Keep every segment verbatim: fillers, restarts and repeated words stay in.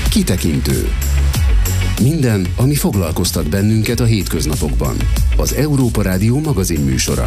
Kitekintő. Minden, ami foglalkoztat bennünket a hétköznapokban. Az Európa Rádió magazinműsora.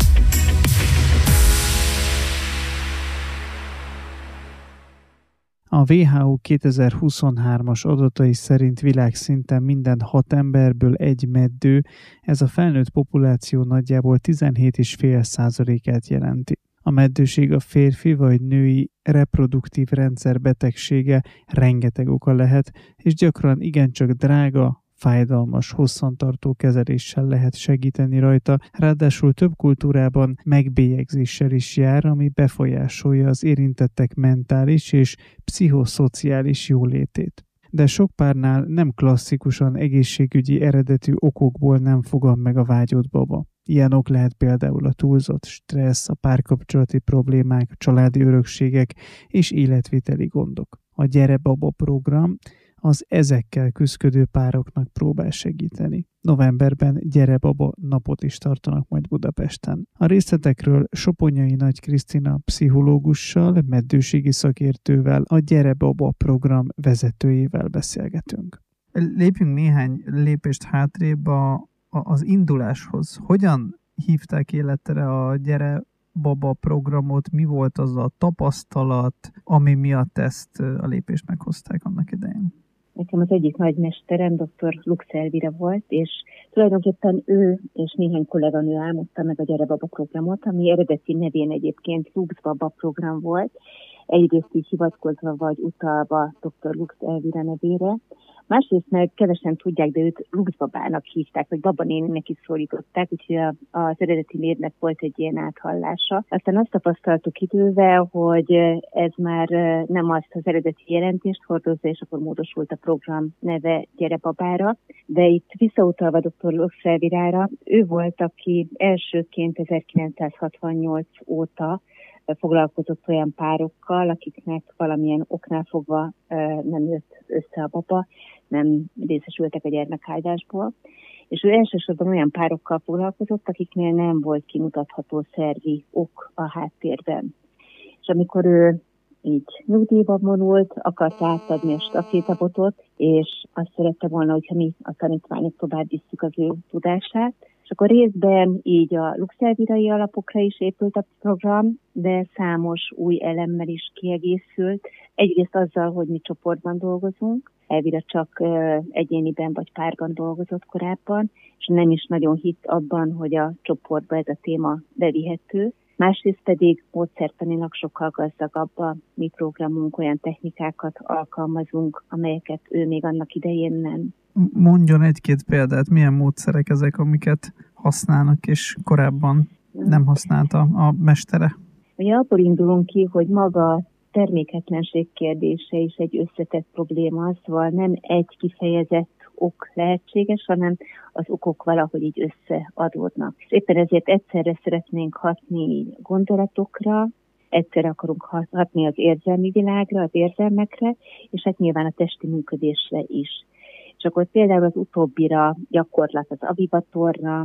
A dupla vé há o kétezer-huszonhármas adatai szerint világszinten minden hat emberből egy meddő, ez a felnőtt populáció nagyjából tizenhét egész öt százalékát jelenti. A meddőség a férfi vagy női reproduktív rendszer betegsége, rengeteg oka lehet, és gyakran igencsak drága, fájdalmas, hosszantartó kezeléssel lehet segíteni rajta, ráadásul több kultúrában megbélyegzéssel is jár, ami befolyásolja az érintettek mentális és pszichoszociális jólétét. De sok párnál nem klasszikusan egészségügyi eredetű okokból nem fogad meg a vágyott baba. Ilyen ok lehet például a túlzott stressz, a párkapcsolati problémák, családi örökségek és életviteli gondok. A Gyere Baba program az ezekkel küszködő pároknak próbál segíteni. Novemberben Gyere Baba napot is tartanak majd Budapesten. A részletekről Soponyai Nagy Krisztina pszichológussal, meddőségi szakértővel, a Gyere Baba program vezetőjével beszélgetünk. Lépjünk néhány lépést hátrébb a, az induláshoz. Hogyan hívták életre a Gyere Baba programot, mi volt az a tapasztalat, ami miatt ezt a lépést meghozták annak idején? Nekem az egyik nagymesterem dr. Lux Elvira volt, és tulajdonképpen ő és néhány kolléganő álmodta meg a Gyere Baba programot, ami eredeti nevén egyébként Lux Baba program volt, egyrészt így hivatkozva vagy utalva dr. Lux Elvira nevére, másrészt meg kevesen tudják, de őt Lux Babának hívták, vagy Baba néninek is szólították, úgyhogy az eredeti névnek volt egy ilyen áthallása. Aztán azt tapasztaltuk idővel, hogy ez már nem azt az eredeti jelentést hordozza, és akkor módosult a program neve Gyere Babára, de itt visszautalva dr. Lux Elvirára, ő volt, aki elsőként ezerkilencszázhatvannyolc óta foglalkozott olyan párokkal, akiknek valamilyen oknál fogva nem jött össze a baba, nem részesültek a gyermekáldásból. És ő elsősorban olyan párokkal foglalkozott, akiknél nem volt kimutatható szervi ok a háttérben. És amikor ő így nyugdíjba vonult, akart átadni a stafétabotot, és azt szerette volna, hogyha mi a tanítványok tovább visszük az ő tudását. És akkor részben így a Lux Elvirai alapokra is épült a program, de számos új elemmel is kiegészült. Egyrészt azzal, hogy mi csoportban dolgozunk, Elvira csak egyéniben vagy párban dolgozott korábban, és nem is nagyon hitt abban, hogy a csoportban ez a téma bevihető. Másrészt pedig módszertanilag sokkal gazdagabb a mi programunk, olyan technikákat alkalmazunk, amelyeket ő még annak idején nem. Mondjon egy-két példát, milyen módszerek ezek, amiket használnak, és korábban nem használta a mestere? Ugye abból indulunk ki, hogy maga terméketlenség kérdése is egy összetett probléma, szóval nem egy kifejezett ok lehetséges, hanem az okok valahogy így összeadódnak. És éppen ezért egyszerre szeretnénk hatni gondolatokra, egyszerre akarunk hatni az érzelmi világra, az érzelmekre, és hát nyilván a testi működésre is. És akkor például az utóbbira gyakorlat az avivatorra,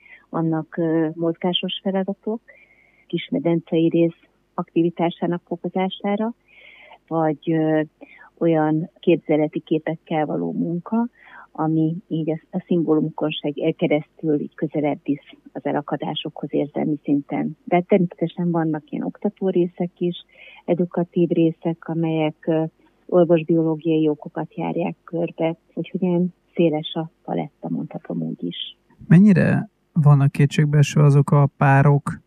annak uh, mozgásos feladatok, kismedencei rész aktivitásának fokozására, vagy ö, olyan képzeleti képekkel való munka, ami így a, a szimbólumokon keresztül így közelebb visz az elakadásokhoz érzelmi szinten. De természetesen vannak ilyen oktató részek is, edukatív részek, amelyek ö, orvosbiológiai okokat járják körbe, úgyhogy ilyen széles a paletta, mondhatom úgy is. Mennyire vannak kétségbeesve azok a párok,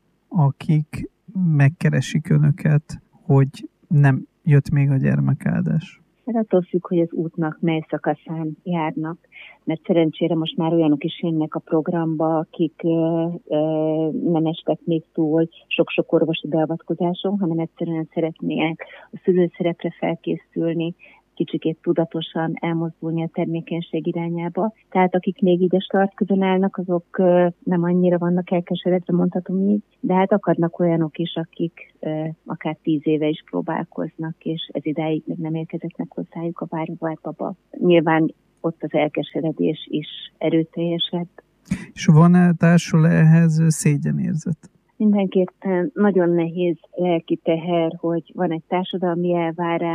akik megkeresik önöket, hogy nem jött még a gyermekáldás? Ez attól függ, hogy az útnak mely szakaszán járnak, mert szerencsére most már olyanok is jönnek a programba, akik ö, ö, nem estek még túl sok-sok orvosi beavatkozáson, hanem egyszerűen szeretnének a szülőszerepre felkészülni, kicsikét tudatosan elmozdulni a termékenység irányába. Tehát akik még így a startközön állnak, azok nem annyira vannak elkeseredve, mondhatom így, de hát akadnak olyanok is, akik akár tíz éve is próbálkoznak, és ez idáig még nem érkezett meg hozzájuk a várt baba. Nyilván ott az elkeseredés is erőteljesebb. És van-e társul ehhez szégyenérzet? Mindenképpen nagyon nehéz lelki teher, hogy van egy társadalmi elvárás,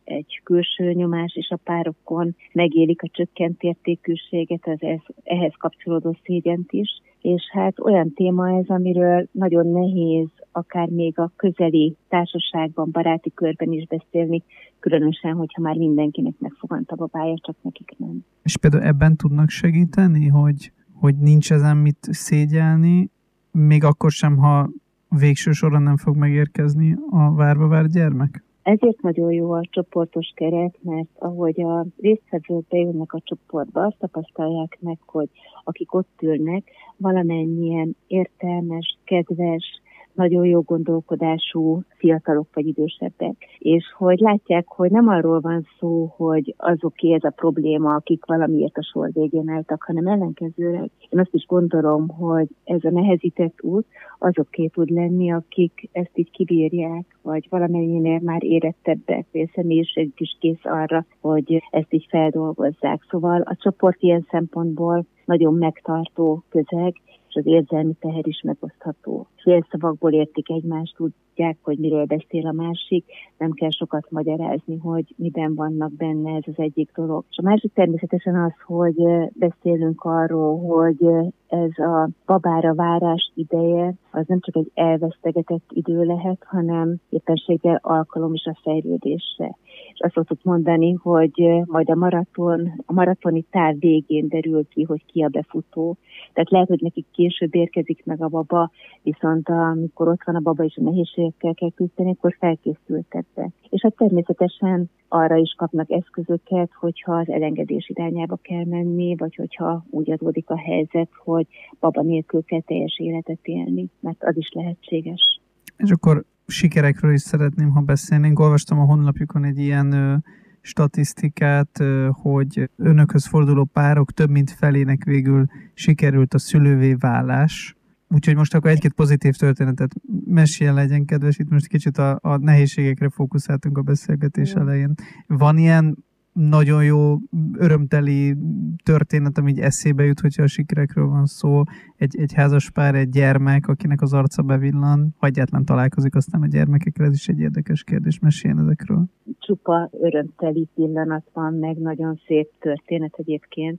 egy külső nyomás is a párokon, megélik a csökkent értékűséget, az ehhez kapcsolódó szégyent is, és hát olyan téma ez, amiről nagyon nehéz akár még a közeli társaságban, baráti körben is beszélni, különösen, hogyha már mindenkinek megfogant a babája, csak nekik nem. És például ebben tudnak segíteni, hogy, hogy nincs ezen mit szégyelni, még akkor sem, ha végső soron nem fog megérkezni a várva várt gyermek? Ezért nagyon jó a csoportos keret, mert ahogy a résztvevők bejönnek a csoportba, azt tapasztalják meg, hogy akik ott ülnek, valamennyien értelmes, kedves, nagyon jó gondolkodású fiatalok vagy idősebbek. És hogy látják, hogy nem arról van szó, hogy azoké ez a probléma, akik valamiért a sor végén álltak, hanem ellenkezőleg. Én azt is gondolom, hogy ez a nehezített út azoké tud lenni, akik ezt így kibírják, vagy valamennyinél már érettebbek, vagy a személyiség is kész arra, hogy ezt így feldolgozzák. Szóval a csoport ilyen szempontból nagyon megtartó közeg, és az érzelmi teher is megosztható. Félszavakból értik egymást, tudják, hogy miről beszél a másik, nem kell sokat magyarázni, hogy miben vannak benne, ez az egyik dolog. És a másik természetesen az, hogy beszélünk arról, hogy ez a babára várás ideje, az nem csak egy elvesztegetett idő lehet, hanem éppenséggel alkalom is a fejlődésre. És azt szoktuk mondani, hogy majd a maraton, a maratoni táv végén derül ki, hogy ki a befutó. Tehát lehet, hogy nekik később érkezik meg a baba, viszont amikor ott van a baba és a nehézségekkel kell küzdeni, akkor felkészültettek. És hát természetesen arra is kapnak eszközöket, hogyha az elengedés irányába kell menni, vagy hogyha úgy adódik a helyzet, hogy baba nélkül kell teljes életet élni, mert az is lehetséges. És akkor sikerekről is szeretném, ha beszélnénk. Olvastam a honlapjukon egy ilyen ö, statisztikát, ö, hogy önökhöz forduló párok több mint felének végül sikerült a szülővé válás. Úgyhogy most akkor egy-két pozitív történetet meséljen, legyen kedves. Itt most kicsit a, a nehézségekre fókuszáltunk a beszélgetés elején. Van ilyen nagyon jó, örömteli történet, ami így eszébe jut, hogyha a sikerekről van szó, egy, egy házas pár, egy gyermek, akinek az arca bevillan, ha egyáltalán találkozik aztán a gyermekekkel, ez is egy érdekes kérdés, meséljen ezekről. Csupa örömteli pillanat van, meg nagyon szép történet egyébként.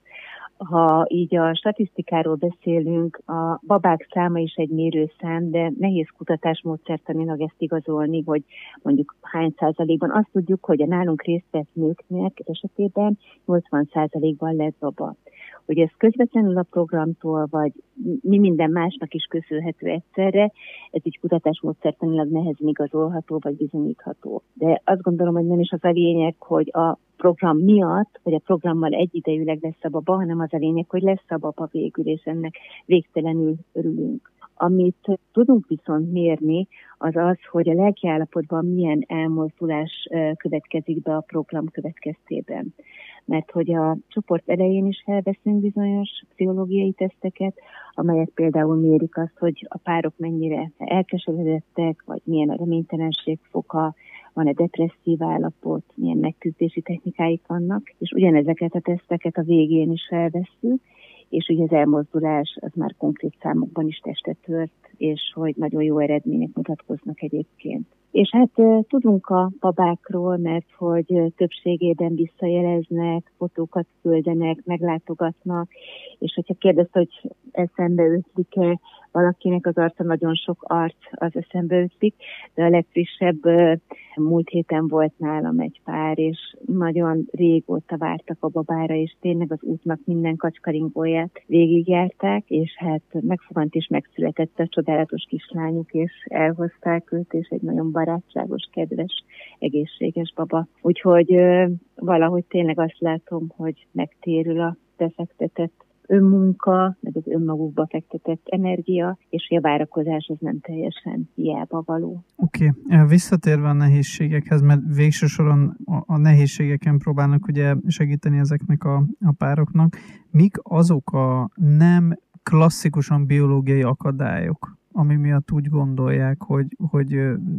Ha így a statisztikáról beszélünk, a babák száma is egy mérőszám, de nehéz kutatásmódszertanilag ezt igazolni, hogy mondjuk hány százalékban. Azt tudjuk, hogy a nálunk részt vett nőknek esetében nyolcvan százalékban lett baba. Hogy ez közvetlenül a programtól, vagy mi minden másnak is köszönhető egyszerre, ez így kutatásmódszertanilag nehezen igazolható, vagy bizonyítható. De azt gondolom, hogy nem is az a lényeg, hogy a program miatt, vagy a programmal egyidejűleg lesz a baba, hanem az a lényeg, hogy lesz a baba végül, és ennek végtelenül örülünk. Amit tudunk viszont mérni, az az, hogy a lelkiállapotban milyen elmozdulás következik be a program következtében. Mert hogy a csoport elején is elveszünk bizonyos pszichológiai teszteket, amelyek például mérik azt, hogy a párok mennyire elkeseredettek, vagy milyen a reménytelenség foka, van-e depresszív állapot, milyen megküzdési technikáik vannak, és ugyanezeket a teszteket a végén is elveszünk, és ugye az elmozdulás az már konkrét számokban is testet tört, és hogy nagyon jó eredmények mutatkoznak egyébként. És hát tudunk a babákról, mert hogy többségében visszajeleznek, fotókat küldenek, meglátogatnak, és hogyha kérdezte, hogy eszembe ütlik-e valakinek az arca, nagyon sok arc az eszembe ütlik, de a legfrissebb múlt héten volt nálam egy pár, és nagyon régóta vártak a babára, és tényleg az útnak minden kacskaringóját végigjárták, és hát megfogant és megszületett a csodálatos kislányuk, és elhozták őt, és egy nagyon barátságos, kedves, egészséges baba. Úgyhogy valahogy tényleg azt látom, hogy megtérül a befektetett önmunka, meg az önmagukba fektetett energia, és a várakozás az nem teljesen hiába való. Oké, okay. Visszatérve a nehézségekhez, mert végső soron a, a nehézségeken próbálnak ugye segíteni ezeknek a, a pároknak. Mik azok a nem klasszikusan biológiai akadályok, ami miatt úgy gondolják, hogy, hogy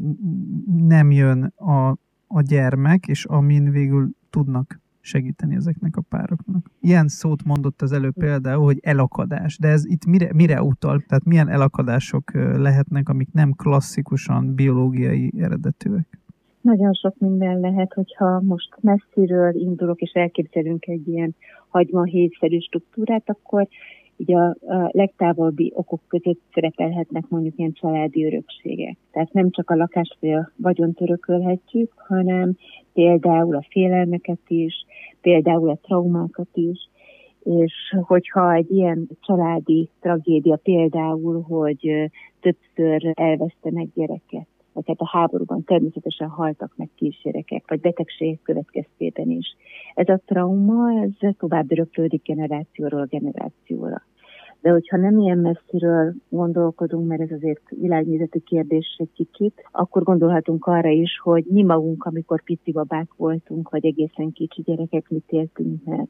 nem jön a, a gyermek, és amin végül tudnak segíteni ezeknek a pároknak. Ilyen szót mondott az előbb például, hogy elakadás. De ez itt mire, mire utal? Tehát milyen elakadások lehetnek, amik nem klasszikusan biológiai eredetűek? Nagyon sok minden lehet, hogyha most messziről indulok, és elképzelünk egy ilyen hagymahéjszerű struktúrát, akkor így a, a legtávolabbi okok között szerepelhetnek mondjuk ilyen családi örökségek. Tehát nem csak a lakást vagy a vagyont örökölhetjük, hanem például a félelmeket is, például a traumákat is, és hogyha egy ilyen családi tragédia például, hogy többször elvesztenek gyereket, vagy hát a háborúban természetesen haltak meg kisgyerekek, vagy betegségek következtében is. Ez a trauma, ez tovább öröklődik generációról generációra. De hogyha nem ilyen messziről gondolkodunk, mert ez azért világnézeti kérdés egy kicsit, akkor gondolhatunk arra is, hogy mi magunk, amikor pici babák voltunk, vagy egészen kicsi gyerekek, mit éltünk meg.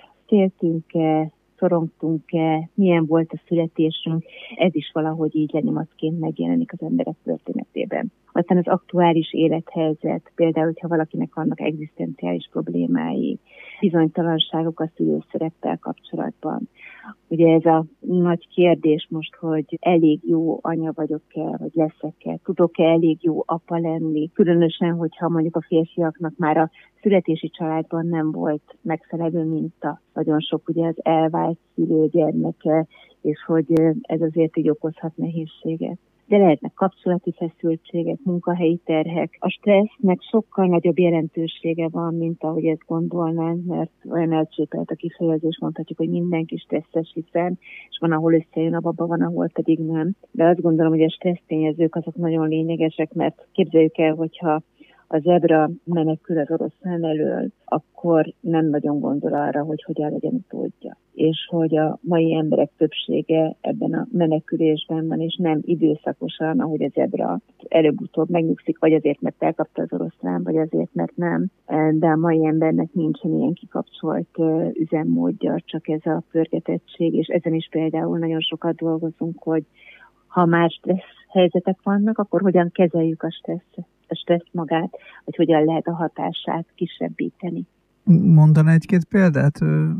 Féltünk-e, szorongtunk-e, milyen volt a születésünk, ez is valahogy így lenyomatként megjelenik az emberek történetében. Aztán az aktuális élethelyzet, például, hogyha valakinek vannak egzisztenciális problémái, bizonytalanságok a szülőszereppel kapcsolatban. Ugye ez a nagy kérdés most, hogy elég jó anya vagyok-e, vagy leszek-e, tudok-e elég jó apa lenni, különösen, hogyha mondjuk a férfiaknak már a születési családban nem volt megfelelő minta. Nagyon sok ugye az elvált szülő gyermeke, és hogy ez azért így okozhat nehézséget. De lehetnek kapcsolati feszültségek, munkahelyi terhek. A stressznek sokkal nagyobb jelentősége van, mint ahogy ezt gondolnánk, mert olyan elcsépelt a kifejezés, mondhatjuk, hogy mindenki stresszes, hiszen, és van, ahol összejön a baba, van, ahol pedig nem. De azt gondolom, hogy a stressz tényezők azok nagyon lényegesek, mert képzeljük el, hogyha a zebra menekül az oroszlán elől, akkor nem nagyon gondol arra, hogy hogyan legyen utódja. És hogy a mai emberek többsége ebben a menekülésben van, és nem időszakosan, ahogy a zebra előbb-utóbb megnyugszik, vagy azért, mert elkapta az oroszlán, vagy azért, mert nem. De a mai embernek nincsen ilyen kikapcsolt üzemmódja, csak ez a pörgetettség, és ezen is például nagyon sokat dolgozunk, hogy ha már stressz helyzetek vannak, akkor hogyan kezeljük a stresszet. a stressz magát, hogy hogyan lehet a hatását kisebbíteni. Mondaná egy-két példát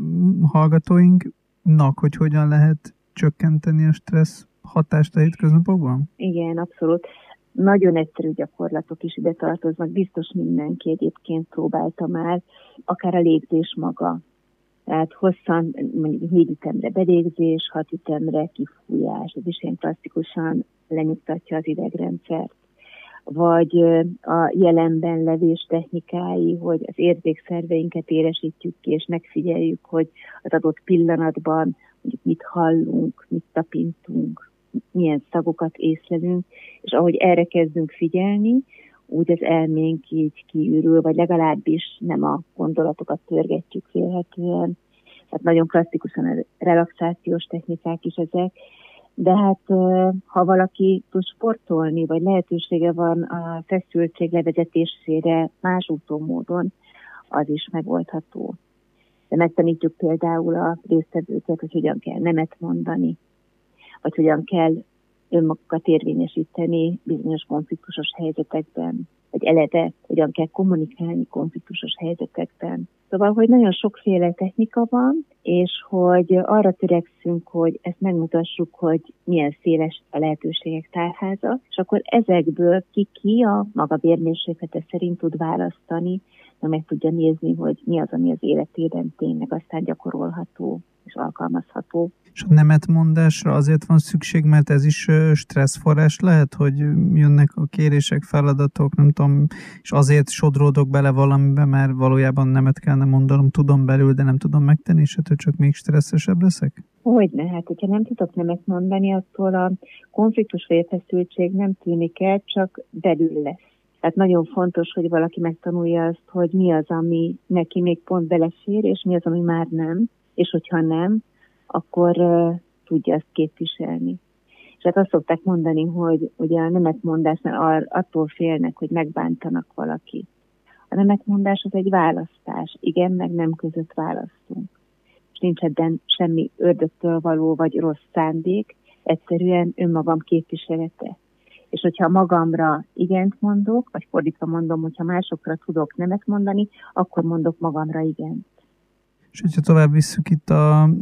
hallgatóinknak, hogy hogyan lehet csökkenteni a stressz hatást a hétköznapokban? Igen, abszolút. Nagyon egyszerű gyakorlatok is ide tartoznak, biztos mindenki egyébként próbálta már, akár a légzés maga. Tehát hosszan, mondjuk négy ütemre belégzés, hat ütemre kifújás, ez is ilyen klasszikusan lenyugtatja az idegrendszert. Vagy a jelenben levés technikái, hogy az érzékszerveinket éresítjük ki, és megfigyeljük, hogy az adott pillanatban mondjuk mit hallunk, mit tapintunk, milyen szagokat észlelünk, és ahogy erre kezdünk figyelni, úgy az elménk így kiürül, vagy legalábbis nem a gondolatokat pörgetjük vélhetően. Tehát nagyon klasszikusan a relaxációs technikák is ezek, de hát ha valaki tud sportolni, vagy lehetősége van a feszültség levezetésére más úton módon, az is megoldható. De megtanítjuk például a résztvevőket, hogy hogyan kell nemet mondani, vagy hogyan kell önmagukat érvényesíteni bizonyos konfliktusos helyzetekben, vagy eleve hogyan kell kommunikálni konfliktusos helyzetekben. Szóval, hogy nagyon sokféle technika van, és hogy arra törekszünk, hogy ezt megmutassuk, hogy milyen széles a lehetőségek tárháza, és akkor ezekből ki-ki a maga vérmérséklete szerint tud választani, de meg tudja nézni, hogy mi az, ami az életében tényleg aztán gyakorolható és alkalmazható. És a nemetmondásra azért van szükség, mert ez is stresszforrás lehet, hogy jönnek a kérések, feladatok, nem tudom, és azért sodródok bele valamibe, mert valójában nemet kellene mondanom, tudom belül, de nem tudom megtenni, és ettől csak még stresszesebb leszek? Hogyne, hát hogyha nem tudok nemet mondani, attól a konfliktus vagy a feszültség nem tűnik el, csak belül lesz. Tehát nagyon fontos, hogy valaki megtanulja azt, hogy mi az, ami neki még pont belefér, és mi az, ami már nem, és hogyha nem, akkor uh, tudja azt képviselni. És hát azt szokták mondani, hogy ugye a nemetmondásnál attól félnek, hogy megbántanak valakit. A nemetmondás az egy választás, igen, meg nem között választunk. És nincs ebben semmi ördögtől való vagy rossz szándék, egyszerűen önmagam képviselete. És hogyha magamra igent mondok, vagy fordítva mondom, hogyha másokra tudok nemet mondani, akkor mondok magamra igent. És hogyha tovább visszük itt a